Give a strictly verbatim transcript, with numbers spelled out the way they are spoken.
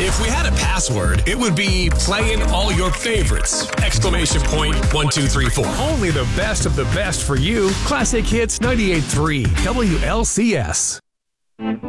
If we had a password, it would be playing all your favorites. Exclamation point one, two, three, four. Only the best of the best for you. Classic Hits ninety-eight point three W L C S.